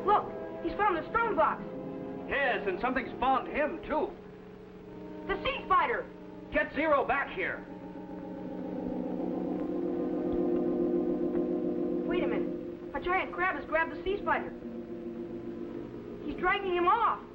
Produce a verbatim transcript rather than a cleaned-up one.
Look, he's found the stone box. Yes, and something's found him, too. The sea spider. Get Zero back here. Wait a minute. A giant crab has grabbed the sea spider. He's dragging him off.